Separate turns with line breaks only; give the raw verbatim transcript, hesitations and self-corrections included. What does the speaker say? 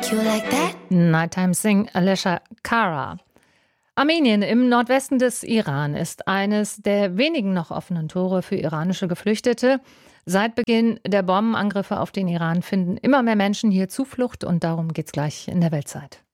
You like that?
Nighttime Sing Alessia Cara. Armenien im Nordwesten des Iran ist eines der wenigen noch offenen Tore für iranische Geflüchtete. Seit Beginn der Bombenangriffe auf den Iran finden immer mehr Menschen hier Zuflucht und darum geht's gleich in der Weltzeit.